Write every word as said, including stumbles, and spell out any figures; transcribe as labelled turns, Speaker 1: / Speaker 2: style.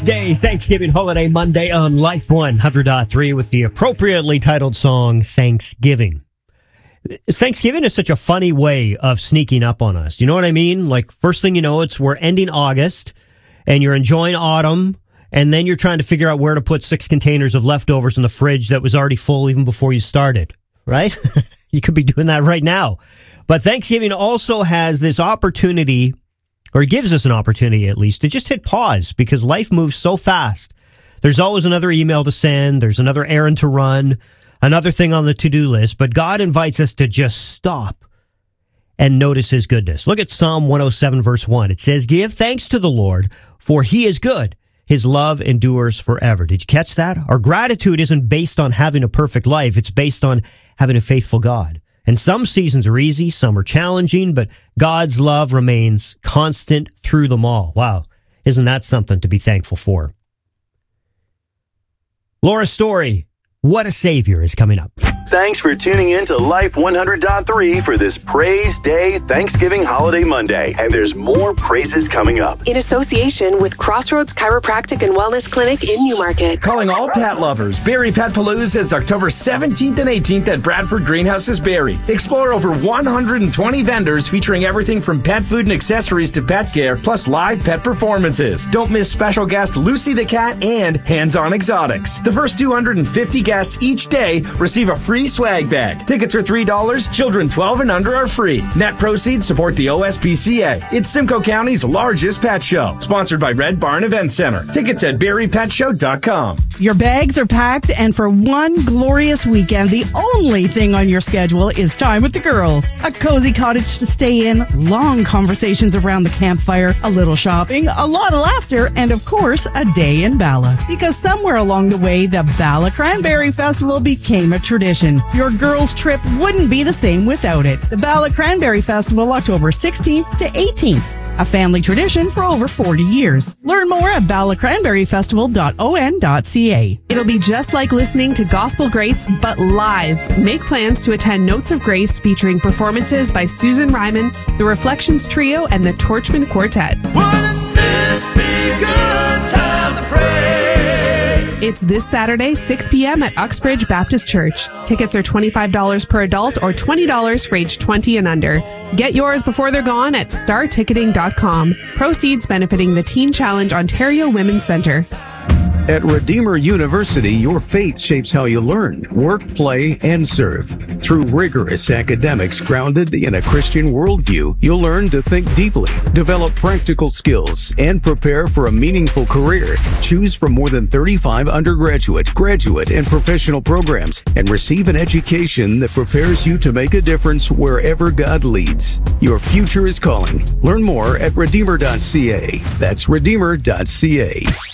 Speaker 1: Day, Thanksgiving holiday Monday on Life one hundred point three with the appropriately titled song Thanksgiving. Thanksgiving is such a funny way of sneaking up on us. You know what I mean? Like, first thing you know, it's we're ending August and you're enjoying autumn, and then you're trying to figure out where to put six containers of leftovers in the fridge that was already full even before you started, right? You could be doing that right now. But Thanksgiving also has this opportunity, or gives us an opportunity at least, to just hit pause because life moves so fast. There's always another email to send. There's another errand to run, another thing on the to-do list. But God invites us to just stop and notice his goodness. Look at Psalm one oh seven, verse one. It says, "Give thanks to the Lord, for he is good. His love endures forever." Did you catch that? Our gratitude isn't based on having a perfect life. It's based on having a faithful God. And some seasons are easy, some are challenging, but God's love remains constant through them all. Wow. Isn't that something to be thankful for? Laura Story, What a Savior, is coming up.
Speaker 2: Thanks for tuning in to Life one hundred point three for this Praise Day Thanksgiving Holiday Monday. And there's more praises coming up.
Speaker 3: In association with Crossroads Chiropractic and Wellness Clinic in Newmarket.
Speaker 4: Calling all pet lovers. Barrie Pet Palooza is October seventeenth and eighteenth at Bradford Greenhouses, Barrie. Explore over one hundred twenty vendors featuring everything from pet food and accessories to pet care, plus live pet performances. Don't miss special guest Lucy the Cat and Hands-On Exotics. The first two hundred fifty guests each day receive a free swag bag. Tickets are three dollars. Children twelve and under are free. Net proceeds support the O S P C A. It's Simcoe County's largest pet show. Sponsored by Red Barn Event Center. Tickets at barrie pet show dot com.
Speaker 5: Your bags are packed, and for one glorious weekend, the only thing on your schedule is time with the girls. A cozy cottage to stay in, long conversations around the campfire, a little shopping, a lot of laughter, and of course, a day in Bala. Because somewhere along the way, the Bala Cranberry Festival became a tradition. Your girls' trip wouldn't be the same without it. The Bala Cranberry Festival, October sixteenth to eighteenth. A family tradition for over forty years. Learn more at bala cranberry festival dot o n dot c a.
Speaker 6: It'll be just like listening to gospel greats, but live. Make plans to attend Notes of Grace featuring performances by Susan Ryman, the Reflections Trio, and the Torchman Quartet.
Speaker 7: Wouldn't this be a good time to pray?
Speaker 6: It's this Saturday, six p.m. at Uxbridge Baptist Church. Tickets are twenty-five dollars per adult or twenty dollars for age twenty and under. Get yours before they're gone at star ticketing dot com. Proceeds benefiting the Teen Challenge Ontario Women's Centre.
Speaker 8: At Redeemer University, your faith shapes how you learn, work, play, and serve. Through rigorous academics grounded in a Christian worldview, you'll learn to think deeply, develop practical skills, and prepare for a meaningful career. Choose from more than thirty-five undergraduate, graduate, and professional programs, and receive an education that prepares you to make a difference wherever God leads. Your future is calling. Learn more at redeemer dot c a. That's redeemer dot c a.